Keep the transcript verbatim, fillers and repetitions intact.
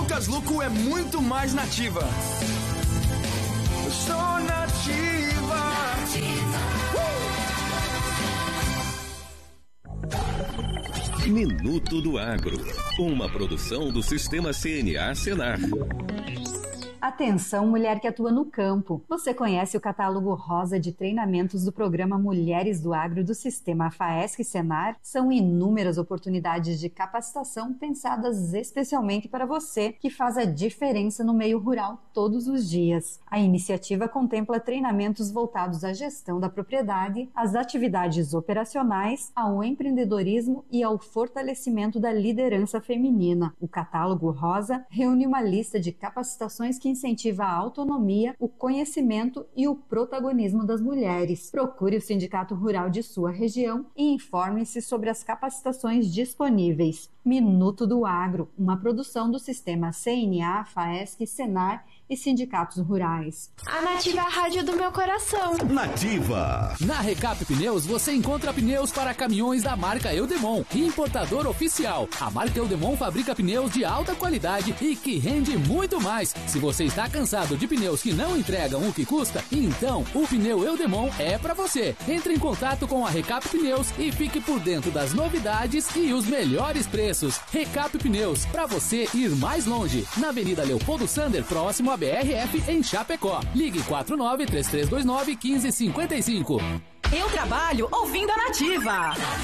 Lucas Luco é muito mais nativa. Eu sou nativa. Uh! Minuto do Agro, uma produção do Sistema C N A Senar. Atenção, mulher que atua no campo. Você conhece o catálogo rosa de treinamentos do programa Mulheres do Agro do Sistema FAESC Senar? São inúmeras oportunidades de capacitação pensadas especialmente para você, que faz a diferença no meio rural todos os dias. A iniciativa contempla treinamentos voltados à gestão da propriedade, às atividades operacionais, ao empreendedorismo e ao fortalecimento da liderança feminina. O catálogo rosa reúne uma lista de capacitações que incentiva a autonomia, o conhecimento e o protagonismo das mulheres. Procure o sindicato rural de sua região e informe-se sobre as capacitações disponíveis. Minuto do Agro, uma produção do Sistema C N A, FAESC, Senar e sindicatos rurais. A Nativa é a rádio do meu coração. Nativa! Na Recap Pneus você encontra pneus para caminhões da marca Eudemon, importador oficial. A marca Eudemon fabrica pneus de alta qualidade e que rende muito mais. Se você está cansado de pneus que não entregam o que custa, então o pneu Eudemon é para você. Entre em contato com a Recap Pneus e fique por dentro das novidades e os melhores preços. Recap Pneus, para você ir mais longe. Na Avenida Leopoldo Sander, próximo a B R F em Chapecó. Ligue quatro nove três três dois nove um cinco cinco cinco. Eu trabalho ouvindo a Nativa.